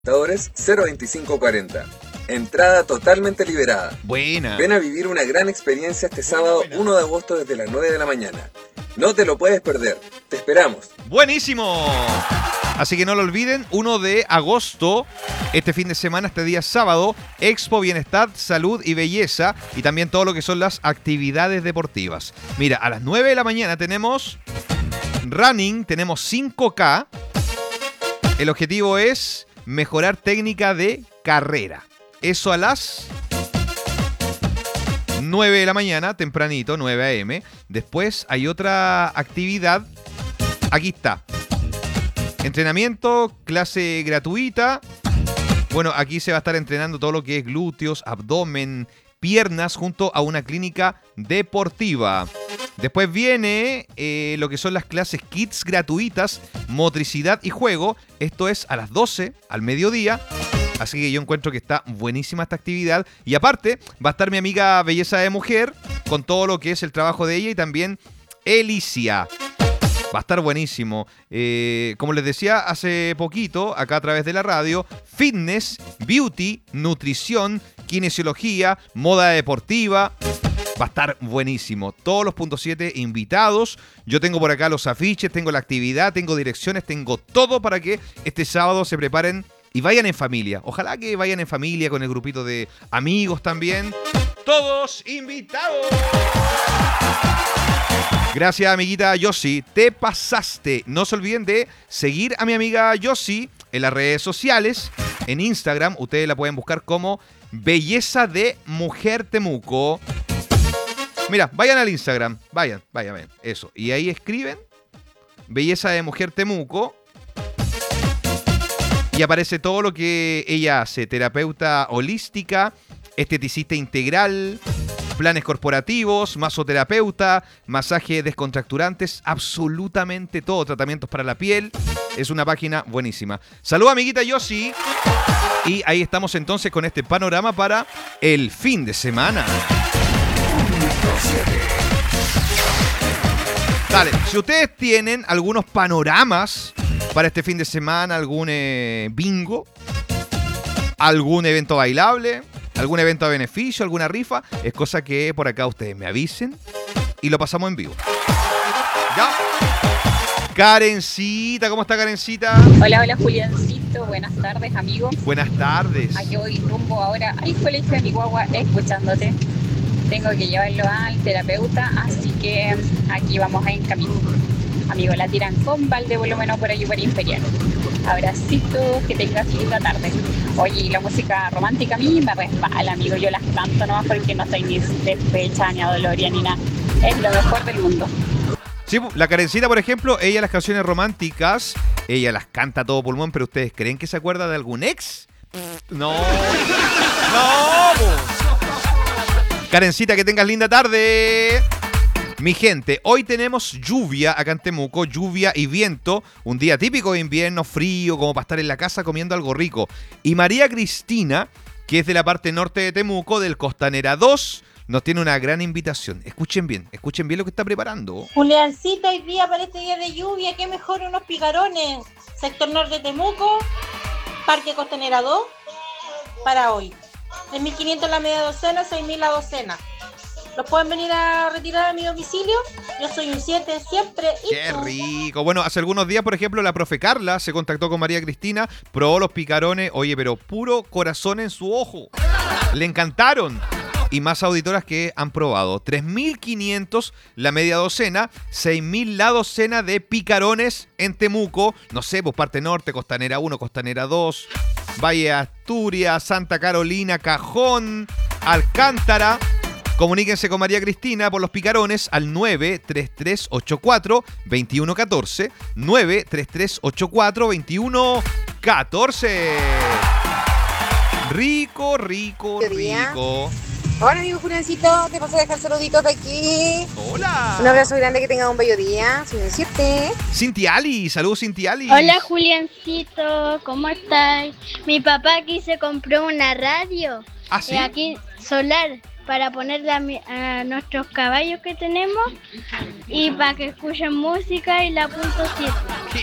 Libertadores 02540. Entrada totalmente liberada. Buena. Ven a vivir una gran experiencia este sábado 1 de agosto desde las 9 de la mañana. No te lo puedes perder. Te esperamos. ¡Buenísimo! Así que no lo olviden, 1 de agosto, este fin de semana, este día sábado, Expo Bienestar, Salud y Belleza, y también todo lo que son las actividades deportivas. Mira, a las 9 de la mañana tenemos running, tenemos 5K. El objetivo es mejorar técnica de carrera. Eso a las 9 de la mañana, tempranito, 9 a.m. Después hay otra actividad. Aquí está. Entrenamiento, clase gratuita. Bueno, aquí se va a estar entrenando todo lo que es glúteos, abdomen, piernas, junto a una clínica deportiva. Después viene lo que son las clases Kids gratuitas, motricidad y juego. Esto es a las 12, al mediodía. Así que yo encuentro que está buenísima esta actividad. Y aparte, va a estar mi amiga Belleza de Mujer, con todo lo que es el trabajo de ella, y también Elicia. Va a estar buenísimo. Como les decía hace poquito, acá a través de la radio, fitness, beauty, nutrición, kinesiología, moda deportiva. Va a estar buenísimo. Todos los puntos 7 invitados. Yo tengo por acá los afiches, tengo la actividad, tengo direcciones, tengo todo para que este sábado se preparen y vayan en familia. Ojalá que vayan en familia con el grupito de amigos también. Todos invitados. Gracias, amiguita Yossi. Te pasaste. No se olviden de seguir a mi amiga Yossi en las redes sociales. En Instagram, ustedes la pueden buscar como Belleza de Mujer Temuco. Mira, vayan al Instagram. Vayan. Eso. Y ahí escriben Belleza de Mujer Temuco. Y aparece todo lo que ella hace. Terapeuta holística, esteticista integral, planes corporativos, masoterapeuta, masaje descontracturantes, absolutamente todo, tratamientos para la piel. Es una página buenísima. Saludos, amiguita Yossi. Y ahí estamos entonces con este panorama para el fin de semana. Dale, si ustedes tienen algunos panoramas para este fin de semana, algún bingo, algún evento bailable, algún evento a beneficio, alguna rifa, es cosa que por acá ustedes me avisen y lo pasamos en vivo. ¿Ya? Karencita, ¿cómo está Karencita? Hola Juliancito, buenas tardes amigos. Buenas tardes. Aquí voy rumbo ahora al colegio de mi guagua escuchándote. Tengo que llevarlo al terapeuta, así que aquí vamos en camino. Amigo, la tiran con balde, por lo menos por allí por Imperial. Abracitos, que tengas linda tarde. Oye, y la música romántica a mí me resbala, amigo. Yo las canto nomás porque no estoy ni despecha, ni adoloria, ni nada. Es lo mejor del mundo. Sí, la Karencita, por ejemplo, ella las canciones románticas, ella las canta a todo pulmón, pero ¿ustedes creen que se acuerda de algún ex? No. Karencita, que tengas linda tarde. Mi gente, hoy tenemos lluvia acá en Temuco, lluvia y viento, un día típico de invierno, frío, como para estar en la casa comiendo algo rico. Y María Cristina, que es de la parte norte de Temuco, del Costanera 2, nos tiene una gran invitación. Escuchen bien lo que está preparando. Juliancito, hoy día para este día de lluvia, qué mejor unos picarones. Sector norte de Temuco, Parque Costanera 2, para hoy. De 1.500 la media docena, 6.000 la docena. ¿Los pueden venir a retirar a mi domicilio? Yo soy un 7 siempre. ¡Qué rico! Bueno, hace algunos días, por ejemplo, la profe Carla se contactó con María Cristina, probó los picarones, oye, pero puro corazón en su ojo. Le encantaron. Y más auditoras que han probado. 3.500 la media docena, 6.000 la docena de picarones en Temuco. No sé, pues parte norte, Costanera 1, Costanera 2, Valle Asturias, Santa Carolina, Cajón, Alcántara. Comuníquense con María Cristina por los picarones al 93384-2114. 93384-2114. Rico. Hola amigo Juliancito, te paso a dejar saluditos de aquí. Hola. Un abrazo grande, que tenga un bello día. Soy un 7. Cintiali, saludos Cintiali. Hola Juliancito, ¿cómo estás? Mi papá aquí se compró una radio. ¿Ah, sí? Aquí solar, para ponerla a nuestros caballos que tenemos y para que escuchen música y la .7.